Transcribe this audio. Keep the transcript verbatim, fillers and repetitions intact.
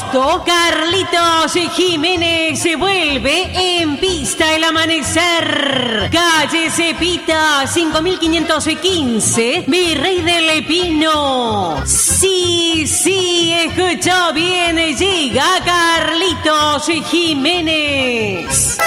agosto, Carlitos Jiménez se vuelve en Pista el Amanecer. Calle Cepita, cinco mil quinientos quince, Virrey del Pino. Sí, sí, escuchó bien, llega Carlitos Jiménez.